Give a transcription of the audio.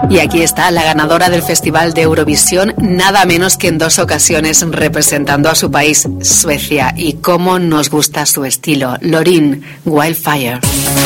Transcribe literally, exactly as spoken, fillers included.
Y aquí está la ganadora del Festival de Eurovisión, nada menos que en dos ocasiones representando a su país, Suecia, y cómo nos gusta su estilo, Loreen, Wildfire.